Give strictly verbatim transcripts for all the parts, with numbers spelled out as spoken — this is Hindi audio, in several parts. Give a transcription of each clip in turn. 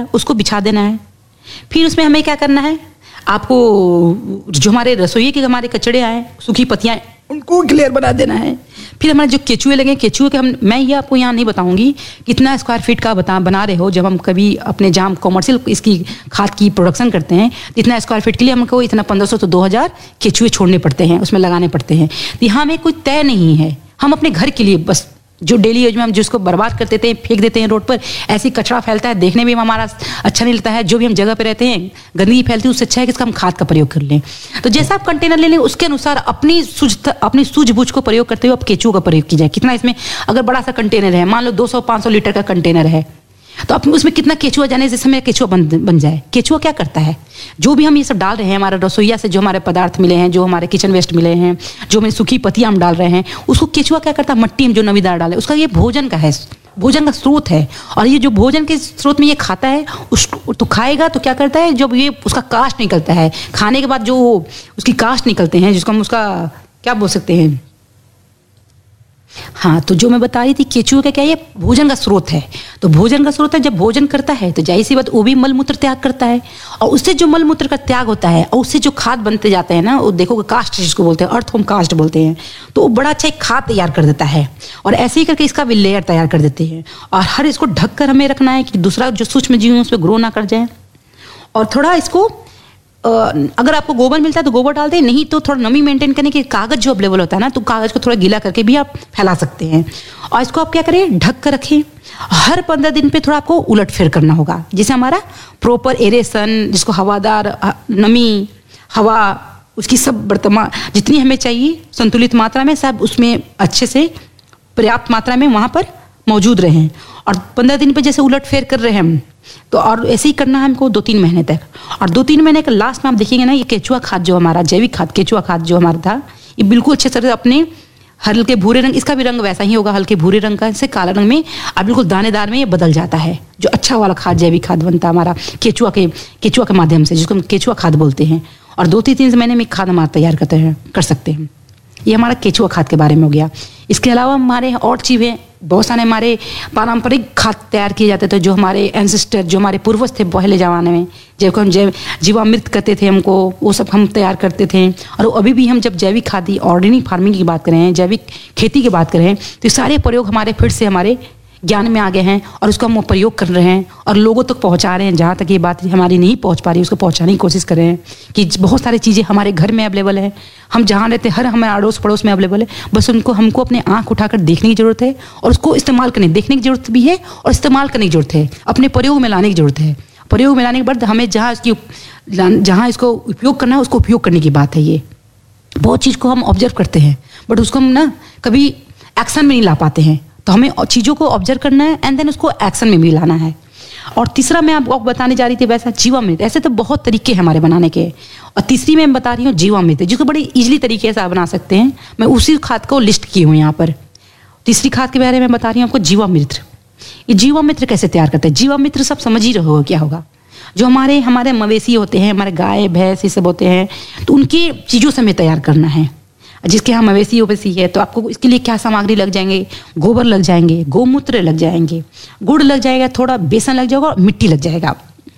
उसको बिछा देना है। फिर उसमें हमें क्या करना है, आपको जो हमारे रसोई के हमारे कचड़े आए, सूखी पत्तियाँ, उनको क्लियर बना देना है। फिर हमारे जो केचुए लगे, केचुए के हम मैं ये आपको यहाँ नहीं बताऊंगी कितना स्क्वायर फीट का बता बना रहे हो। जब हम कभी अपने जहाँ कॉमर्शियल इसकी खाद की प्रोडक्शन करते हैं तो इतना स्क्वायर फीट के लिए हमको इतना पंद्रह सौ तो दो हज़ार केचुए छोड़ने पड़ते हैं, उसमें लगाने पड़ते हैं। तो यहाँ में कोई तय नहीं है, हम अपने घर के लिए बस जो डेली यूज में हम जिसको बर्बाद कर देते हैं, फेंक देते हैं रोड पर, ऐसी कचरा फैलता है, देखने में हमारा अच्छा नहीं लगता है। जो भी हम जगह पे रहते हैं गंदगी फैलती है, उससे अच्छा है कि इसका हम खाद का प्रयोग कर लें। तो जैसा आप कंटेनर ले लें उसके अनुसार अपनी सूझ अपनी सूझबूझ को प्रयोग करते हुए अब केचुओं का प्रयोग किया जाए। कितना इसमें, अगर बड़ा सा कंटेनर है, मान लो दो सौ पाँच सौ लीटर का कंटेनर है, तो अब उसमें कितना केचुआ जाने जिससे मेरा केचुआ बन बन जाए। केचुआ क्या करता है, जो भी हम ये सब डाल रहे हैं हमारे रसोईया से, जो हमारे पदार्थ मिले हैं, जो हमारे किचन वेस्ट मिले हैं, जो हमें सूखी पत्तियां हम डाल रहे हैं, उसको केचुआ क्या करता है, मट्टी में जो नमीदार डाले उसका ये भोजन का है, भोजन का स्रोत है। और ये जो भोजन के स्रोत में ये खाता है, उसको तो खाएगा तो क्या करता है, जब ये उसका कास्ट निकलता है, खाने के बाद जो उसकी कास्ट निकलते हैं, जिसको हम उसका क्या बोल सकते हैं, हाँ, तो जो मैं बता रही थी केचुए का क्या, ये भोजन का स्रोत है। तो भोजन का स्रोत है, जब भोजन करता है तो जाहिर सी बात वो भी मल मूत्र त्याग करता है, और उससे जो मल मूत्र का त्याग होता है और उससे जो खाद बनते जाते हैं ना, वो देखोगे कास्ट जिसको बोलते हैं, अर्थ होम कास्ट बोलते हैं, तो वो बड़ा अच्छा एक खाद तैयार कर देता है। और ऐसे ही करके इसका भी लेयर तैयार कर देते हैं। और हर इसको ढक कर हमें रखना है कि दूसरा जो सूक्ष्म जीव है उस पर ग्रो ना कर जाए। और थोड़ा इसको अगर आपको गोबर मिलता है तो गोबर डाल दें, नहीं तो थोड़ा नमी मेंटेन करने के कागज जो अवेलेबल होता है ना, तो कागज को थोड़ा गीला करके भी आप फैला सकते हैं। और इसको आप क्या करें, ढक कर रखें। हर पंद्रह दिन पे थोड़ा आपको उलट फेर करना होगा, जिससे हमारा प्रॉपर एरेशन, जिसको हवादार नमी हवा उसकी सब वर्तमान जितनी हमें चाहिए संतुलित मात्रा में, सब उसमें अच्छे से पर्याप्त मात्रा में वहाँ पर मौजूद रहें। और पंद्रह दिन पे जैसे उलट फेर कर रहे हैं हम, तो और ऐसे ही करना है हमको दो तीन महीने तक। और दो तीन महीने के लास्ट में आप देखिएंगे ना, ये केचुआ खाद जो हमारा जैविक खाद, केचुआ खाद जो हमारा था, ये बिल्कुल अच्छे तरह अपने हल्के भूरे रंग, इसका भी रंग वैसा ही होगा, हल्के भूरे रंग का से काला रंग में अब बिल्कुल दानेदार में ये बदल जाता है। जो अच्छा वाला खाद जैविक खाद बनता है हमारा केचुआ के केचुआ के माध्यम से, जिसको हम केचुआ खाद बोलते हैं। और दो तीन तीन महीने में खाद हमारा तैयार करते हैं कर सकते हैं। ये हमारा केचुआ खाद के बारे में हो गया। इसके अलावा हमारे और चीज़ें बहुत सारे हमारे पारंपरिक खाद तैयार किए जाते थे, जो हमारे एंसेस्टर, जो हमारे पूर्वज थे पहले ज़माने में, जब हम जैव जीवामृत कहते थे हमको, वो सब हम तैयार करते थे। और अभी भी हम जब जैविक खादी ऑर्गेनिक फार्मिंग की बात करें, जैविक खेती की बात करें, तो ये सारे प्रयोग हमारे फिर से हमारे ज्ञान में आ गए हैं और उसका हम प्रयोग कर रहे हैं और लोगों तक पहुंचा रहे हैं। जहाँ तक ये बात हमारी नहीं पहुंच पा रही उसको पहुंचाने की कोशिश कर रहे हैं कि बहुत सारी चीज़ें हमारे घर में अवेलेबल है, हम जहाँ रहते हैं हर हमारे अड़ोस पड़ोस में अवेलेबल है। बस उनको हमको अपने आँख उठाकर देखने की जरूरत है और उसको इस्तेमाल करने देखने की जरूरत भी है और इस्तेमाल करने की जरूरत है, अपने प्रयोग में लाने की जरूरत है। प्रयोग में लाने के बाद हमें जहाँ इसकी जहाँ इसको उपयोग करना है उसको उपयोग करने की बात है। ये बहुत चीज़ को हम ऑब्जर्व करते हैं बट उसको हम ना कभी एक्शन में नहीं ला पाते हैं। तो हमें चीज़ों को ऑब्जर्व करना है एंड देन उसको एक्शन में भी लाना है। और तीसरा मैं आपको बताने जा रही थी वैसा जीवामृत। ऐसे तो बहुत तरीके हैं हमारे बनाने के। और तीसरी मैं बता रही हूँ जीवामृत, जिसको बड़ी इजीली तरीके से आप बना सकते हैं। मैं उसी खाद को लिस्ट की हूँ यहाँ पर। तीसरी खाद के बारे में बता रही हूँ आपको, जीवामृत। ये जीवामृत कैसे तैयार करते हैं? जीवामृत सब समझ ही रहे हो क्या होगा। जो हमारे हमारे मवेशी होते हैं, हमारे गाय भैंस ये सब होते हैं, तो उनकी चीज़ों से हमें तैयार करना है। जिसके यहाँ मवेशी उवेशी है तो आपको इसके लिए क्या सामग्री लग जाएंगे? गोबर लग जाएंगे, गोमूत्र लग जाएंगे, गुड़ लग जाएगा, थोड़ा बेसन लग जाएगा और मिट्टी लग जाएगा।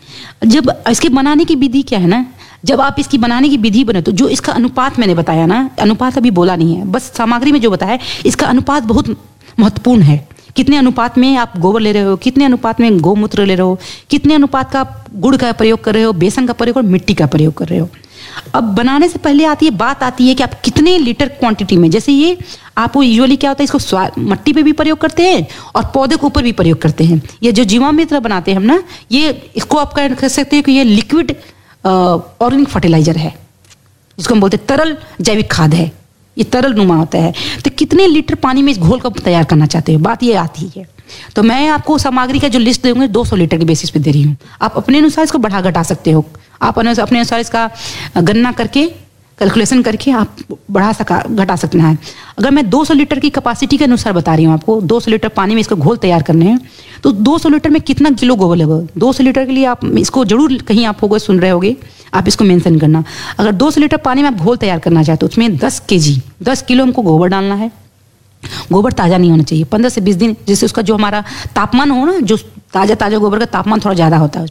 जब इसके बनाने की विधि क्या है ना, जब आप इसकी बनाने की विधि बने तो जो इसका अनुपात मैंने बताया ना, अनुपात अभी बोला नहीं है, बस सामग्री में जो बताया इसका अनुपात बहुत महत्वपूर्ण है। कितने अनुपात में आप गोबर ले रहे हो, कितने अनुपात में गोमूत्र ले रहे हो, कितने अनुपात का आप गुड़ का प्रयोग कर रहे हो, बेसन का प्रयोग और मिट्टी का प्रयोग कर रहे हो। अब बनाने से पहले आती है बात आती है कि आप कितने लीटर क्वांटिटी में, जैसे ये आपको यूजुअली क्या होता है, इसको स्वाद मट्टी पे भी प्रयोग करते हैं और पौधे के ऊपर भी प्रयोग करते हैं। ये जो जीवामृत बनाते हैं हम ना, ये इसको आप कह सकते हैं कि ये लिक्विड ऑर्गेनिक फर्टिलाइजर है, जिसको हम बोलते हैं तरल जैविक खाद है। ये तरल नुमा होता है। तो कितने लीटर पानी में इस घोल को तैयार करना चाहते हो, बात ये आती है। तो मैं आपको सामग्री का जो लिस्ट दूंगी दो सौ लीटर के बेसिस पे दे रही हूँ। आप अपने अनुसार इसको बढ़ा घटा सकते हो। आप अपने अनुसार इसका गणना करके कैलकुलेशन करके आप बढ़ा सका घटा सकना है। अगर मैं दो सौ लीटर की कैपेसिटी के अनुसार बता रही हूँ आपको, दो सौ लीटर पानी में इसका घोल तैयार करने हैं, तो दो सौ लीटर में कितना किलो गोबर लगेगा? दो सौ लीटर के लिए आप इसको जरूर कहीं आप होगा सुन रहे होगे, आप इसको मेंशन करना। अगर दो सौ लीटर पानी में आप घोल तैयार करना चाहते हो, उसमें दस के जी दस किलो हमको गोबर डालना है। गोबर ताज़ा नहीं होना चाहिए, पंद्रह से बीस दिन, जिससे उसका जो हमारा तापमान हो ना, जो ताज़ा ताज़ा गोबर का तापमान थोड़ा ज़्यादा होता है।